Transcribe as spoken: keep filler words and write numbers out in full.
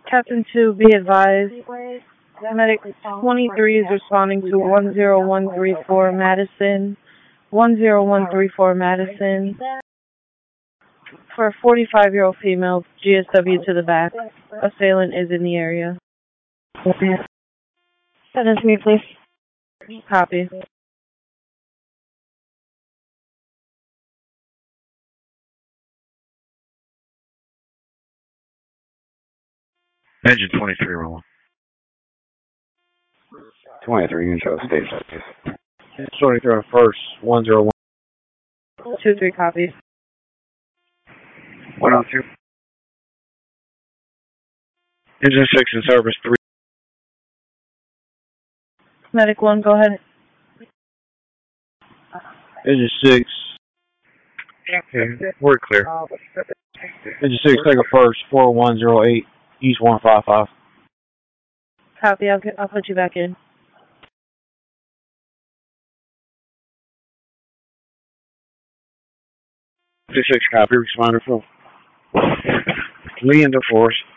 Captain two, be advised. Medic twenty-three is responding to one zero one three four Madison. one zero one three four Madison. For a forty-five-year-old female, G S W to the back. Assailant is in the area. Send it to me, please. Copy. Engine twenty-three rolling. twenty-three, you can show station. twenty-three on first, one zero one. two three, copy. one oh two. Engine six in service, three. Medic one, go ahead. Engine six. Okay, we're clear. Engine six, take a first, four one zero eight, East one five five. Copy, I'll, get, I'll put you back in. six six, copy, responder full. Lee into force.